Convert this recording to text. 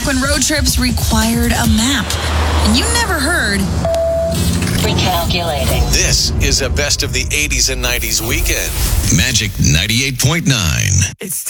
when road trips required a map. And you never heard... Recalculating. This is a best of the 80s and 90s weekend. Magic 98.9. It's